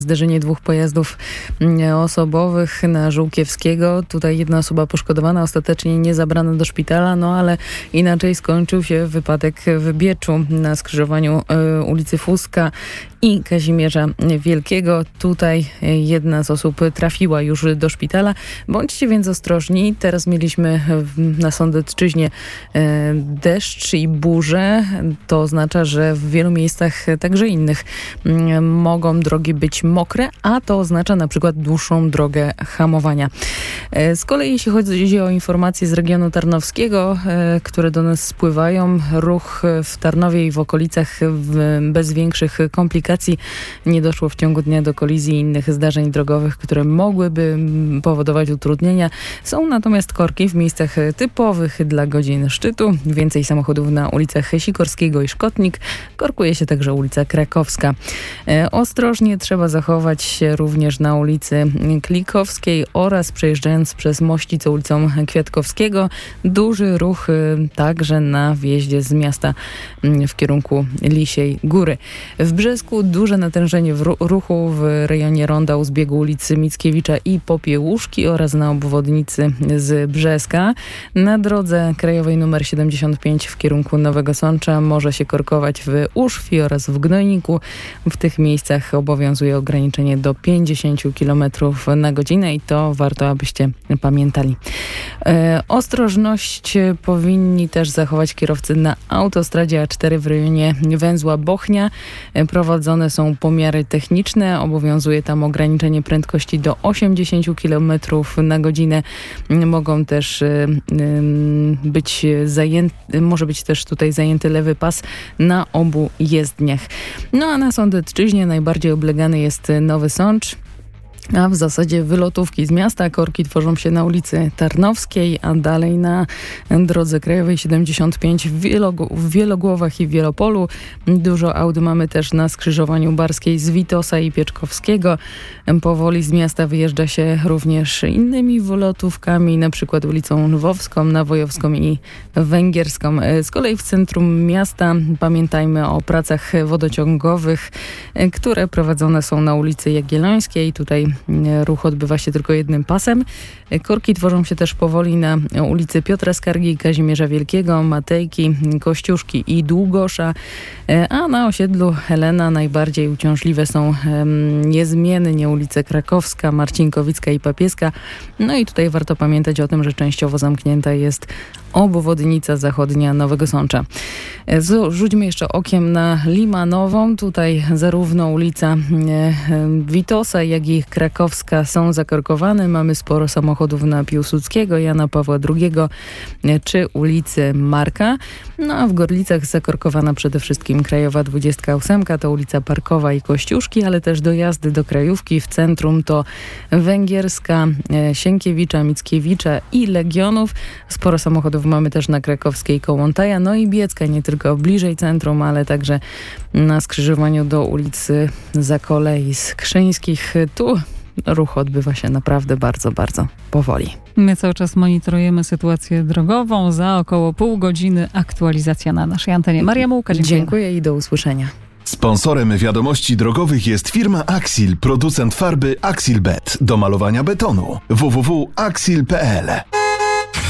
Zderzenie dwóch pojazdów osobowych na Żółkiewskiego. Tutaj jedna osoba poszkodowana, ostatecznie nie zabrana do szpitala, ale inaczej skończył się wypadek w Bieczu na skrzyżowaniu ulicy Fuska i Kazimierza Wielkiego. Tutaj jedna z osób trafiła już do szpitala. Bądźcie więc ostrożni. Teraz mieliśmy na Sądecczyźnie deszcz i burzę. To oznacza, że w wielu miejscach, także innych, mogą drogi być mokre, a to oznacza na przykład dłuższą drogę hamowania. Z kolei jeśli chodzi o informacje z regionu tarnowskiego, które do nas spływają, ruch w Tarnowie i w okolicach bez większych komplikacji. Nie doszło w ciągu dnia do kolizji i innych zdarzeń drogowych, które mogłyby powodować utrudnienia. Są natomiast korki w miejscach typowych dla godzin szczytu. Więcej samochodów na ulicach Sikorskiego i Szkotnik. Korkuje się także ulica Krakowska. Ostrożnie trzeba zachować się również na ulicy Klikowskiej oraz przejeżdżając przez Mościcę ulicą Kwiatkowskiego. Duży ruch także na wjeździe z miasta w kierunku Lisiej Góry. W Brzesku duże natężenie ruchu w rejonie ronda u zbiegu ulicy Mickiewicza i Popiełuszki oraz na obwodnicy z Brzeska. Na drodze krajowej nr 75 w kierunku Nowego Sącza może się korkować w Uszwi oraz w Gnojniku. W tych miejscach obowiązuje ograniczenie do 50 km na godzinę i to warto, abyście pamiętali. Ostrożność powinni też zachować kierowcy na autostradzie A4 w rejonie węzła Bochnia. Prowadzone są pomiary techniczne. Obowiązuje tam ograniczenie prędkości do 80 km na godzinę. Mogą też może być też tutaj zajęty lewy pas na obu jezdniach. A na Sądecczyźnie najbardziej oblegany jest Nowy Sącz. A w zasadzie wylotówki z miasta. Korki tworzą się na ulicy Tarnowskiej, a dalej na drodze krajowej 75 w Wielogłowach i w Wielopolu. Dużo aut mamy też na skrzyżowaniu Barskiej z Witosa i Pieczkowskiego. Powoli z miasta wyjeżdża się również innymi wylotówkami, na przykład ulicą Lwowską, Nawojowską i Węgierską. Z kolei w centrum miasta pamiętajmy o pracach wodociągowych, które prowadzone są na ulicy Jagiellońskiej. Tutaj ruch odbywa się tylko jednym pasem. Korki tworzą się też powoli na ulicy Piotra Skargi, Kazimierza Wielkiego, Matejki, Kościuszki i Długosza, a na osiedlu Helena najbardziej uciążliwe są niezmiennie ulice Krakowska, Marcinkowicka i Papieska. I tutaj warto pamiętać o tym, że częściowo zamknięta jest obwodnica zachodnia Nowego Sącza. Rzućmy jeszcze okiem na Limanową. Tutaj zarówno ulica Witosa, jak i Krakowska są zakorkowane. Mamy sporo samochodów na Piłsudskiego, Jana Pawła II czy ulicy Marka. A w Gorlicach zakorkowana przede wszystkim Krajowa 28, to ulica Parkowa i Kościuszki, ale też dojazdy do Krajówki. W centrum to Węgierska, Sienkiewicza, Mickiewicza i Legionów. Sporo samochodów mamy też na Krakowskiej koło Łątaja, i Biecka, nie tylko bliżej centrum, ale także na skrzyżowaniu do ulicy Zakolei Skrzyńskich. Tu ruch odbywa się naprawdę bardzo, bardzo powoli. My cały czas monitorujemy sytuację drogową. Za około pół godziny aktualizacja na naszej antenie. Maria Mułka, dziękuję. Dziękuję i do usłyszenia. Sponsorem wiadomości drogowych jest firma Axil, producent farby Axilbet do malowania betonu. www.axil.pl